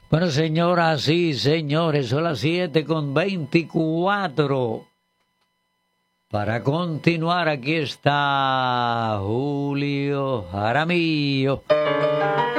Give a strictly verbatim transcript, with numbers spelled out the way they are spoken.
Bueno, señoras y señores, son las siete con veinticuatro. Para continuar, aquí está Julio Jaramillo.